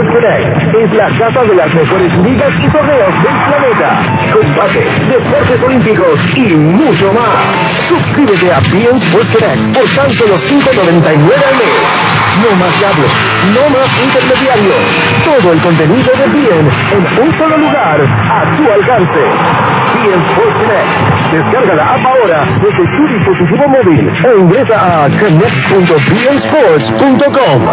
Sports Connect es la casa de las mejores ligas y torneos del planeta. Combate, deportes olímpicos y mucho más. Suscríbete a beIN Sports Connect por tan solo $5.99 al mes. No más cable, no más intermediario. Todo el contenido de beIN en un solo lugar, a tu alcance. beIN Sports Connect. Descarga la app ahora desde tu dispositivo móvil o ingresa a connect.beinsports.com.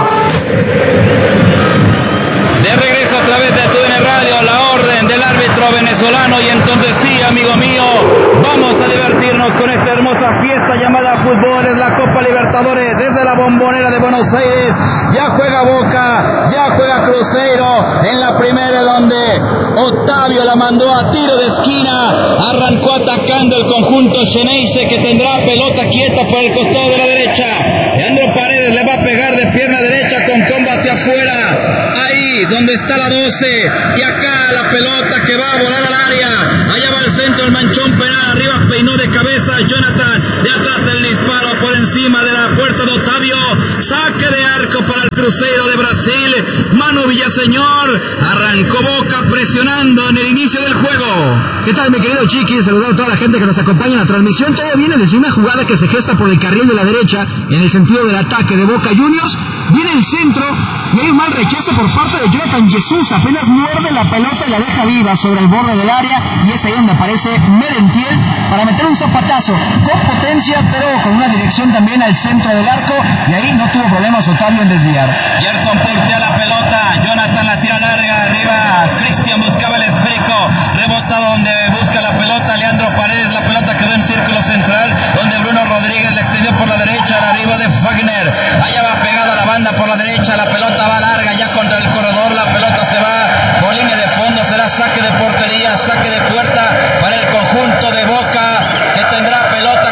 De regreso a través de TUDN Radio, la orden del árbitro venezolano. Y entonces sí, amigo mío, vamos a divertirnos con esta hermosa fiesta llamada fútbol. Es la Copa Libertadores, es de la Bombonera de Buenos Aires. Ya juega Boca, ya juega Cruzeiro en la primera, donde Otavio la mandó a tiro de esquina. Arrancó atacando el conjunto Xeneize, que tendrá pelota quieta por el costado de la derecha. Leandro Paredes le va a pegar de pierna derecha con comba hacia afuera. Ahí donde está la 12, y acá la pelota que va a volar al área. Allá va el centro, el manchón penal, arriba peinó de cabeza Jonathan, de atrás el disparo por encima de la puerta de Otavio. Saque de arco para el Cruzeiro de Brasil. Manu Villaseñor, arrancó Boca presionando en el inicio del juego. ¿Qué tal, mi querido Chiqui? Saludar a toda la gente que nos acompaña en la transmisión. Todo viene desde una jugada que se gesta por el carril de la derecha en el sentido del ataque de Boca Juniors. Viene el centro y hay un mal rechazo por parte de Jonathan Jesús. Apenas muerde la pelota y la deja viva sobre el borde del área, y es ahí donde aparece Merentiel para meter un zapatazo con potencia, pero con una dirección también al centro del arco, y ahí no tuvo problemas Otavio en desviar. Gerson portea la pelota, Jonathan la tira larga, arriba Cristian buscaba el esférico, rebota donde busca la pelota Leandro Paredes, la pelota quedó en círculo central, donde Bruno Rodríguez la extendió por la derecha, al arriba de Wagner, allá va pegada la banda por la derecha, la pelota va larga ya contra el corredor, la pelota se va por línea de fondo, será saque de portería, saque de puerta para el conjunto de Boca, que tendrá pelota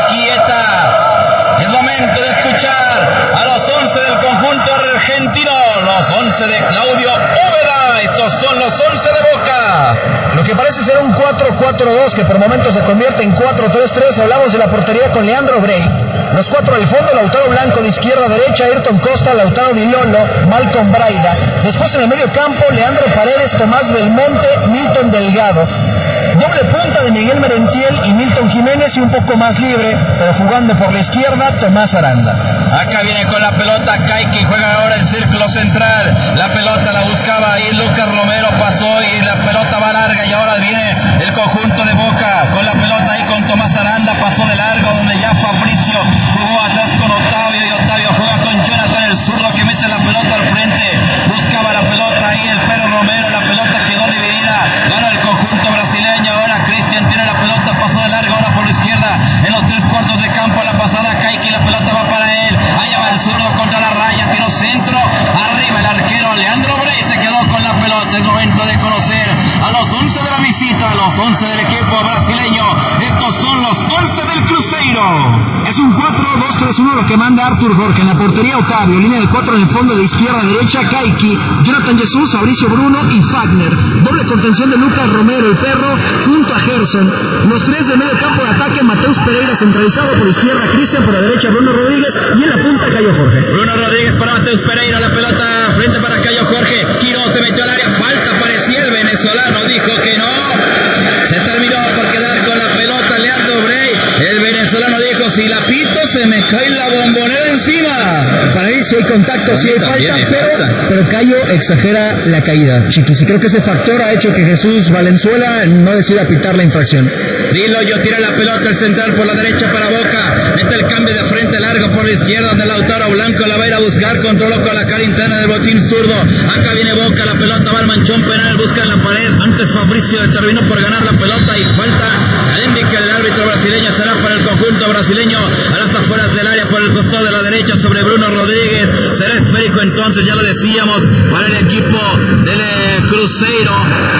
quieta. Es momento de escuchar a los 11 del conjunto argentino, los 11 de Claudio Úbeda. Estos son los 11 de Boca. Lo que parece ser un 4-4-2 que por momentos se convierte en 4-3-3. Hablamos de la portería con Leandro Brey. Los cuatro del fondo, Lautaro Blanco de izquierda a derecha, Ayrton Costa, Lautaro Di Lolo, Malcolm Braida. Después en el medio campo, Leandro Paredes, Tomás Belmonte, Milton Delgado. Doble punta de Miguel Merentiel y Milton Jiménez, y un poco más libre, pero jugando por la izquierda, Tomás Aranda. Acá viene con la pelota Kaiki, juega ahora en círculo central. La pelota la buscaba ahí Lucas Romero, pasó y la pelota va larga, y ahora viene el conjunto de Boca con la pelota ahí con Tomás Aranda, pasó de largo, donde ya Fabricio jugó atrás con Otavio, y Otavio juega con Jonathan, el zurdo, que mete la pelota al frente. Buscaba la pelota ahí el Perro Romero, la pelota quedó dividida, gana el conjunto brasileño. Ahora Cristian tiene la pelota, pasó de largo, ahora por la izquierda, en los tres cuartos de campo, la pasada Kaiki, la pelota va para él, allá va el zurdo contra la raya, tiro centro, arriba el arquero Leandro Brey se quedó con la pelota. Es momento de conocer a los 11 de la visita, a los 11 del equipo brasileño. Estos son los 11 del Cruzeiro. Es un 4-2-3-1 lo que manda Arthur Jorge. En la portería Otavio, línea de 4 en el fondo de izquierda a derecha, Kaiki, Jonathan Jesús, Fabricio Bruno y Wagner. Doble contención de Lucas Romero, el Perro, junto a Gerson. Los tres de medio campo de ataque, Mateus Pereira centralizado por izquierda, Cristian por la derecha, Bruno Rodríguez, y en la punta Cayo Jorge. Bruno Rodríguez para Mateus Pereira, la pelota frente para Cayo Jorge, giró, se metió al área, falta, parecía el venezolano, dijo que no, se terminó por quedar con la pelota Leandro Brey. El venezolano dijo, si la pito se me cae la Bombonera encima. Para mí sí hay contacto, sí hay falta, pero Cayo exagera la caída, Chiquis, y creo que ese factor ha hecho que Jesús Valenzuela no decida pitar la infracción. Dilo, yo tira la pelota, el central por la derecha para Boca, mete el cambio de frente largo por la izquierda, donde Lautaro Blanco la va a ir a buscar, controló con la cara interna del botín zurdo. Acá viene Boca, la pelota va al manchón penal, busca en la pared, antes Fabricio terminó por ganar la pelota, y falta, al indica el árbitro brasileño, será para el conjunto brasileño, a las afueras del área por el costado de la derecha sobre Bruno Rodríguez, será esférico entonces, ya lo decíamos, para el equipo del Cruzeiro.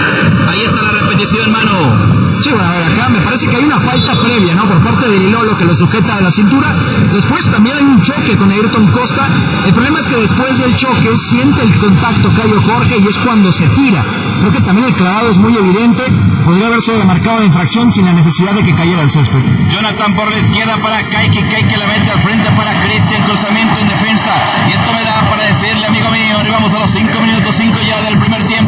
Ahí está la repetición, Manu. Sí, bueno, a ver, acá me parece que hay una falta previa, ¿no? Por parte de Di Lolo, que lo sujeta a la cintura. Después también hay un choque con Ayrton Costa. El problema es que después del choque siente el contacto Cayo Jorge, y es cuando se tira. Creo que también el clavado es muy evidente. Podría haberse marcado la infracción sin la necesidad de que cayera el césped. Jonathan por la izquierda para Kaiki, Kaiki la mete al frente para Cristian, cruzamiento en defensa. Y esto me da para decirle, amigo mío, arribamos a los 5 minutos 5 ya del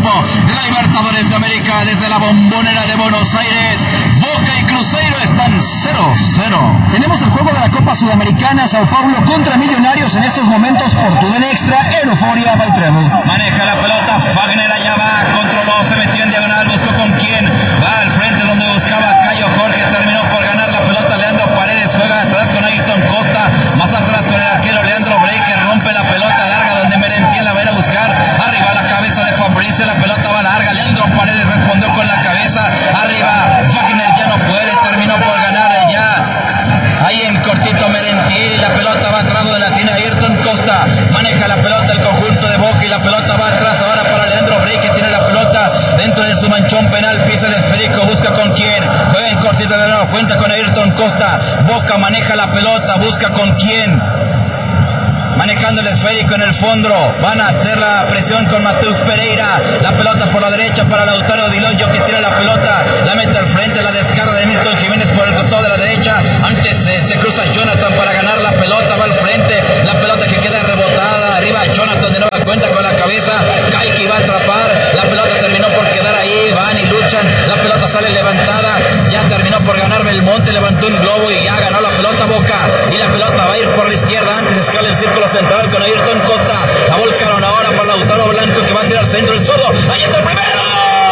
tiempo de la Libertadores de América desde la Bombonera de Buenos Aires. Boca y Cruzeiro están 0-0. Tenemos el juego de la Copa Sudamericana, Sao Paulo contra Millonarios en estos momentos por TUDN Extra, en Euforia by Treble. Maneja la pelota, Wagner allá va, controló, se metió en diagonal, buscó con quién, va al frente donde buscaba Cayo Jorge, terminó por ganar la pelota, Leandro Paredes juega atrás con Ayrton Costa, más atrás con el arquero Leandro Brey, que rompe la pelota larga donde Merentiel la va a ir a buscar, arriba la cabeza de Fabricio, la pelota va larga, Leandro Paredes respondió con la cabeza, arriba Wagner ya no puede, terminó por ganar ya, ahí en cortito Merentiel, y la pelota va atrás de la tiene Ayrton Costa, maneja la pelota el conjunto de Boca y la pelota va atrás ahora para Leandro Brey, que tiene la pelota dentro de su manchón penal, pisa el esférico, busca con quién, juega en cortito de nuevo, cuenta con Ayrton Costa, Boca maneja la pelota, busca con quién, manejando el esférico en el fondo, van a hacer la presión con Mateus Pereira, la pelota por la derecha para Lautaro Di Loyo, que tira la pelota, la mete al frente, la descarga de Milton Jiménez por el costado de la derecha, antes se cruza Jonathan para ganar la pelota, va al frente, la pelota que queda rebotada, arriba Jonathan de nueva cuenta con la cabeza, Kaiki va a atrapar, la pelota terminó por quedar ahí, van y luchan, la pelota sale levantada, ya terminó por ganar Belmonte, levantó un globo y ya ganó la pelota Boca, y la pelota va a ir por la izquierda, antes escala el círculo central con Ayrton Costa, la volcaron ahora para Lautaro Blanco, que va a tirar centro el zurdo, ahí está el primero,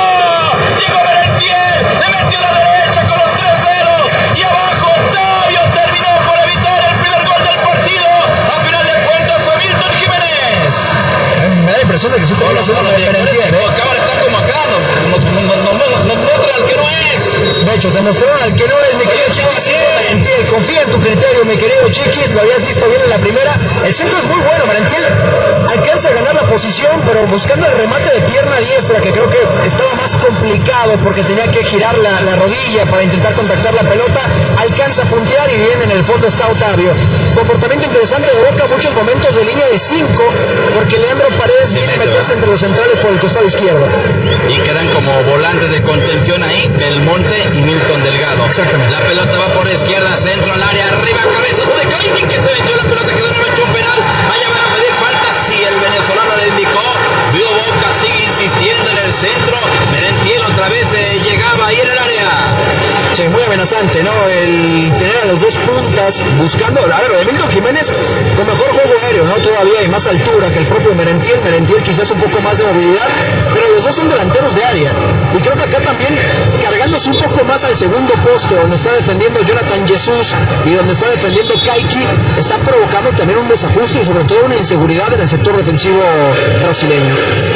llegó Merentiel, le metió a la derecha con los tres dedos, y abajo Octavio terminó por evitar el primer gol del partido, a final de cuentas fue Milton Jiménez. Me da la impresión de que sí te Todos los Merentiel, cámaras están como acá, nos muestra al que no es. De hecho, te mostraron al que no es, mi querido Chiquis. Merentiel, confía en tu criterio, mi querido Chiquis. Lo habías visto bien en la primera. El centro es muy bueno, Merentiel alcanza a ganar la posición, pero buscando el remate de pierna diestra, que creo que estaba más complicado porque tenía que girar la rodilla para intentar contactar la pelota. Alcanza a puntear y bien en el fondo está Octavio. Comportamiento interesante de Boca, muchos momentos de línea de 5, porque Leandro Paredes viene a meterse entre los centrales por el costado izquierdo. Y quedan como volantes de contención ahí, Belmonte y Milton Delgado. Exactamente. La pelota va por izquierda, centro al área, arriba, cabezazo de Kaiki, que se metió la pelota, quedó en el manchón penal. Allá van a pedir falta, si el venezolano le indicó. Vio Boca, sigue insistiendo en el centro. Merentiel otra vez llegaba ahí en el área. Sí, muy amenazante, ¿no? El tener a los dos puntas buscando, a ver, lo de Milton Jiménez con mejor juego aéreo, ¿no? Todavía hay más altura que el propio Merentiel. Merentiel quizás un poco más de movilidad, pero los dos son delanteros de área. Y creo que acá también cargándose un poco más al segundo poste, donde está defendiendo Jonathan Jesús y donde está defendiendo Kaiki, está provocando también un desajuste y sobre todo una inseguridad en el sector defensivo brasileño.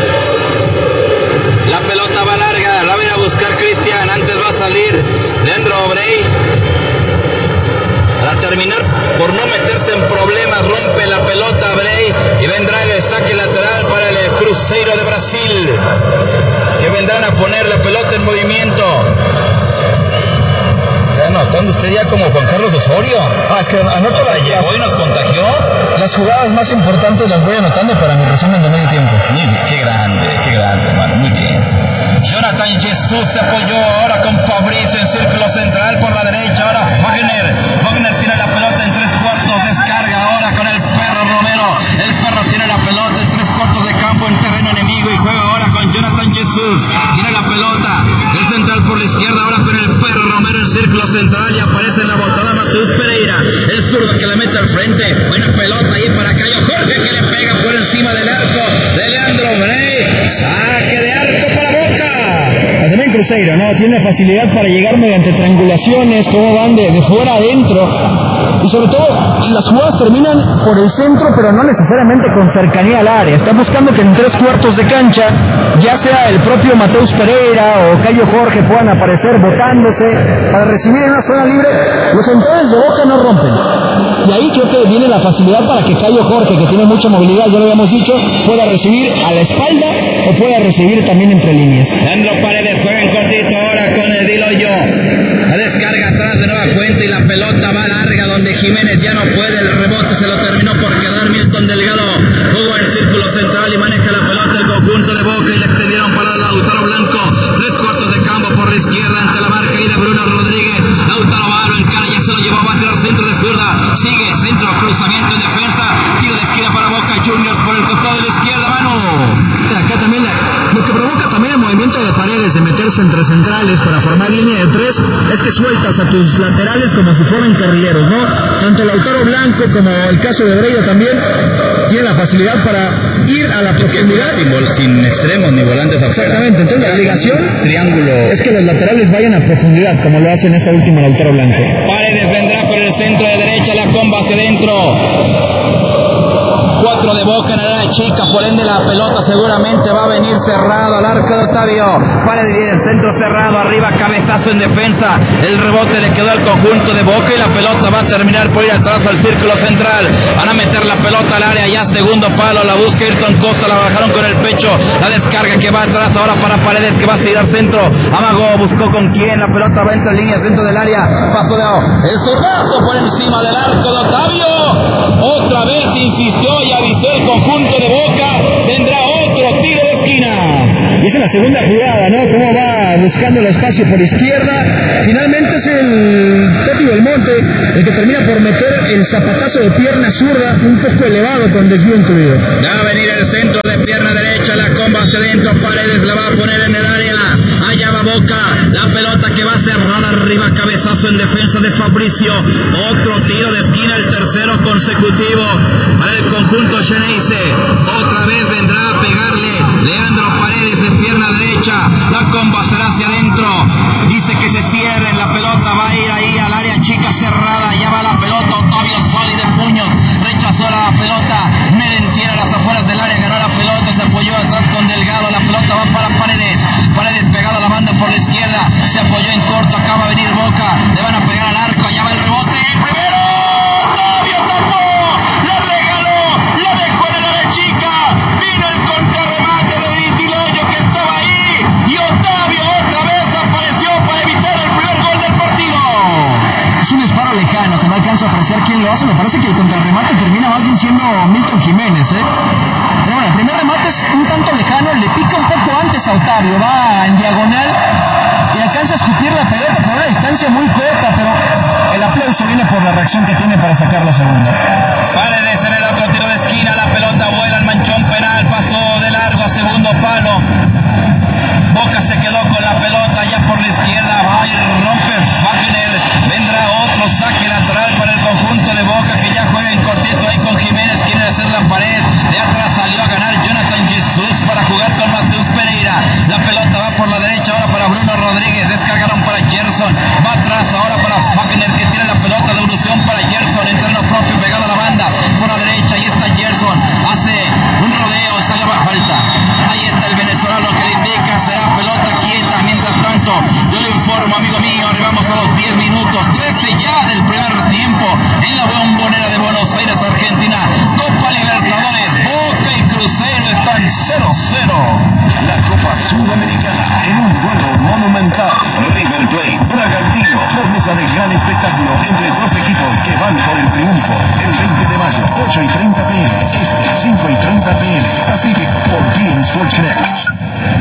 La pelota va larga, la va a ir a buscar Cristian, antes va a salir Leandro Brey. Para terminar por no meterse en problemas, rompe la pelota Brey y vendrá el saque lateral para el Cruzeiro de Brasil, que vendrán a poner la pelota en movimiento. Anotando usted ya como Juan Carlos Osorio. Es que anoto llegó y nos contagió. Las jugadas más importantes las voy anotando para mi resumen de medio tiempo. Muy bien, qué grande, hermano, muy bien. Jonathan Jesús se apoyó ahora con Fabricio en círculo central por la derecha, ahora Wagner tiene la pelota en 3/4, descarga ahora con el Perro Romero, el Perro tiene la pelota en 3/4 de campo en terreno enemigo y juega ahora con Jonathan Jesús, tiene la pelota, el central por la izquierda ahora con el Perro Romero en círculo central y aparece en la botada Mateus Pereira, el zurdo que la mete al frente, buena pelota ahí para Cayo Jorge, que le pega por encima del arco de Leandro Brey, saque de arco para Boca. También Cruzeiro, ¿no? Tiene facilidad para llegar mediante triangulaciones, cómo van de fuera a adentro. Y sobre todo, las jugadas terminan por el centro, pero no necesariamente con cercanía al área. Está buscando que en 3/4 de cancha, ya sea el propio Mateus Pereira o Cayo Jorge puedan aparecer botándose para recibir en una zona libre. Los centrales de Boca no rompen. Y ahí creo que viene la facilidad para que Cayo Jorge, que tiene mucha movilidad, ya lo habíamos dicho, pueda recibir a la espalda o pueda recibir también entre líneas. Leandro Paredes juega en cortito ahora con el Di Loyo. La descarga atrás de nueva cuenta y la pelota va larga donde Jiménez ya no puede. El rebote se lo terminó por quedar Milton Delgado. Jugó en círculo central y maneja la pelota el conjunto de Boca y le extendieron para Lautaro Blanco. 3/4 de campo por la izquierda ante la marca y de Bruno Rodríguez. Lautaro va, lo encara, ya se lo llevó, va a tirar centro de zurda. Sigue centro, cruzamiento en defensa. Tiro de esquina para Boca Juniors por el costado de la izquierda, mano. Acá también lo que provoca también Paredes de meterse entre centrales para formar línea de 3, es que sueltas a tus laterales como si fueran carrileros, ¿no? Tanto Lautaro Blanco como el caso de Breida también tiene la facilidad para ir a la profundidad. Sin extremos ni volantes afuera. Exactamente, entonces la obligación triángulo es que los laterales vayan a profundidad, como lo hace en esta última Lautaro Blanco. Paredes vendrá por el centro de derecha, la comba hacia adentro. 4 de Boca en el área chica, por ende la pelota seguramente va a venir cerrado al arco de Octavio. Paredes y el centro cerrado, arriba cabezazo en defensa. El rebote le quedó al conjunto de Boca y la pelota va a terminar por ir atrás al círculo central. Van a meter la pelota al área, ya segundo palo, la busca Ayrton Costa, la bajaron con el pecho. La descarga que va atrás ahora para Paredes, que va a tirar centro. Amagó, buscó con quién, la pelota va entre líneas dentro del área. Pasó de el zurdazo por encima del arco de Octavio. Otra vez insistió y avisó el conjunto de Boca, vendrá otro tiro de esquina. Y es en la segunda jugada, ¿no? Cómo va buscando el espacio por izquierda. Finalmente es el Toti Belmonte el que termina por meter el zapatazo de pierna zurda, un poco elevado con desvío incluido. Va a venir el centro de pierna derecha, la comba hacia adentro, Paredes la va a poner en el área. Allá va Boca, la pelota que va a cerrar arriba, cabezazo en defensa de Fabricio. Otro tiro de esquina, el tercero consecutivo para el conjunto Xeneize. Otra vez vendrá a pegarle Leandro Paredes en pierna derecha. La comba será hacia adentro. Dice que se cierren, la pelota va a ir ahí al área chica cerrada. Ya va la pelota, Octavio Soli de puños. Rechazó la pelota. Merentiera a las afueras del área, ganó la pelota, se apoyó atrás con Delgado. La pelota va para Paredes. Paredes pegado a la banda por la izquierda. Se apoyó en corto, acaba de venir Boca. Le van a pegar al arco, allá va el rebote. Primero, Octavio tapó. La regaló, la dejó en el área chica. Vino el contrarremate de Ditiloyo que estaba ahí. Y Octavio otra vez apareció para evitar el primer gol del partido. Es un disparo lejano que no alcanzo a apreciar quién lo hace. Me parece que el contrarremate termina más bien siendo Milton Jiménez, ¿eh? Pero bueno, el primer remate es un tanto lejano, le pica un poco antes a Octavio, va en diagonal y alcanza a escupir la pelota por una distancia muy corta, pero el aplauso viene por la reacción que tiene para sacar la segunda. Paredes en el otro tiro de esquina, la pelota vuela al manchón penal, pasó de largo a segundo palo. Boca se quedó con la pelota ya por la izquierda, va y rompe Fagner. Vendrá otro saque lateral para el conjunto de Boca que ya juega en cortito ahí con Jiménez, quiere hacer la pared. De atrás salió a ganar Jonathan Jesús para jugar con Mateus Pereira. La pelota va por la derecha ahora para Bruno Rodríguez, descargaron para Gerson. Va atrás ahora para Fagner que tira la pelota de evolución para Gerson en terreno propio pegado a la banda por la derecha. Ahí está Gerson, hace un rodeo, sale a falta. Ahí está el venezolano que le indica, será pelota quieta. Mientras tanto, yo le informo, amigo mío, arribamos a los 10 minutos, 13 ya del primer tiempo en la Bombonera de Buenos Aires, Argentina. Copa Libertadores, Boca y Cruzeiro están 0-0. La Copa Sudamericana en un duelo monumental. River Plate, Bragantino, promesa de gran espectáculo entre dos equipos que van por el triunfo. El 20 de mayo, 8:30 p.m. Este, 5:30 p.m. Pacific por BeIN Sports Connect.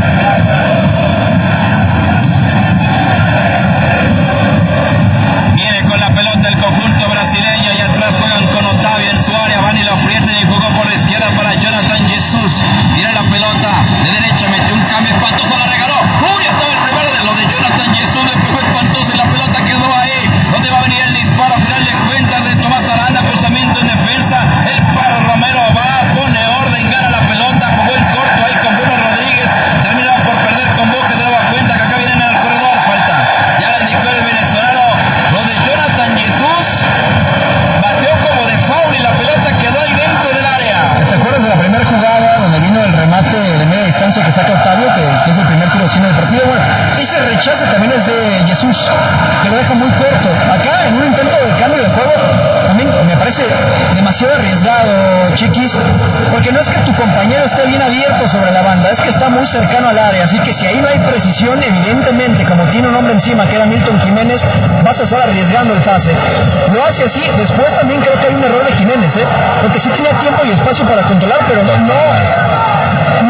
Viene con la pelota el conjunto brasileño y atrás juegan con Octavio en su área. Van y lo aprietan y jugó por la izquierda para Jonathan Jesús. Tira la pelota de derecha, metió un cambio espantoso, la regaló. Uy, estaba el primero de lo de Jonathan Jesús, le pegó espantoso y la pelota quedó ahí. ¿Dónde va a venir el disparo? A final de cuentas de Tomás Aranda, cruzamiento en defensa. El Paro Romero va, pone orden, gana la pelota, jugó en corto ahí con Bruno Rodríguez. Terminaron por perder con Boca, de nueva cuenta que acá vienen al corredor, falta. Ya la indicó el venezolano. Lo de Jonathan Jesús bateó como de foul y la pelota quedó ahí dentro del área. ¿Te acuerdas de la primera jugada donde vino el remate de media distancia que saca Octavio, que es el primer tiro de esquina del partido? Bueno, ese rechace también es de Jesús, que lo deja muy corto. Acá, en un intento de cambio de juego, también me parece demasiado arriesgado, Chiquis, porque no es que tu compañero esté bien abierto sobre la banda, es que está muy cercano al área, así que si ahí no hay precisión, evidentemente, como tiene un hombre encima, que era Milton Jiménez, vas a estar arriesgando el pase. Lo hace así, después también creo que hay un error de Jiménez, porque sí tenía tiempo y espacio para controlar, pero no